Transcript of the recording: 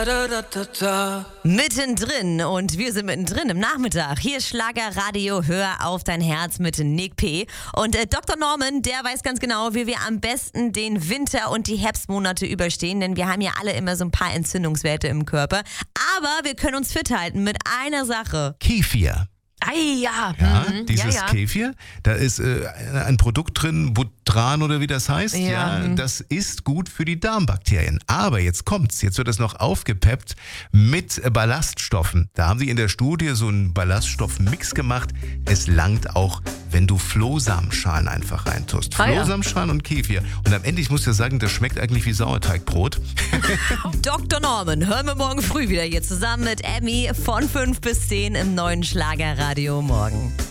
Mittendrin und wir sind mittendrin im Nachmittag. Hier ist Schlagerradio, hör auf dein Herz mit Nick P. Und Dr. Norman, der weiß ganz genau, wie wir am besten den Winter und die Herbstmonate überstehen, denn wir haben ja alle immer so ein paar Entzündungswerte im Körper. Aber wir können uns fit halten mit einer Sache. Kefir. Ja. Ja, dieses Kefir, da ist ein Produkt drin, Butran oder wie das heißt. Ja, das ist gut für die Darmbakterien. Aber jetzt kommt's, jetzt wird es noch aufgepeppt mit Ballaststoffen. Da haben sie in der Studie so einen Ballaststoffmix gemacht. Es langt auch, wenn du Flohsamenschalen einfach reintust. Flohsamenschalen und Kefir. Und am Ende, ich muss ja sagen, das schmeckt eigentlich wie Sauerteigbrot. Dr. Norman, hören wir morgen früh wieder hier zusammen mit Emmy von 5 bis 10 im neuen Schlagerradio morgen.